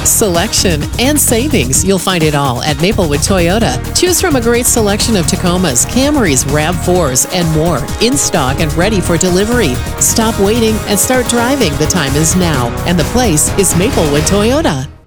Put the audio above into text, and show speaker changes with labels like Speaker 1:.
Speaker 1: Selection and savings. You'll find it all at Maplewood Toyota. Choose from a great selection of Tacomas, Camrys, RAV4s, and more in stock and ready for delivery. Stop waiting and start driving. The time is now, and the place is Maplewood Toyota.